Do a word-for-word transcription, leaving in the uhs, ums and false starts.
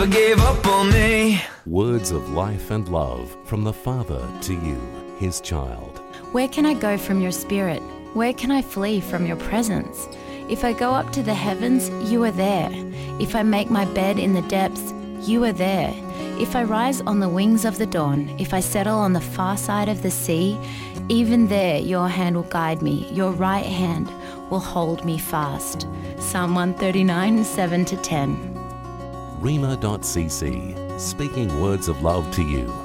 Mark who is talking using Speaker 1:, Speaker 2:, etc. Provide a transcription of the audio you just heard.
Speaker 1: Gave up on me.
Speaker 2: Words of life and love from the Father to you, his child.
Speaker 3: Where can I go from your spirit? Where can I flee from your presence? If I go up to the heavens, you are there. If I make my bed in the depths, you are there. If I rise on the wings of the dawn, if I settle on the far side of the sea, even there your hand will guide me, your right hand will hold me fast. Psalm one thirty-nine, seven to ten.
Speaker 2: Rhema dot c c, speaking words of love to you.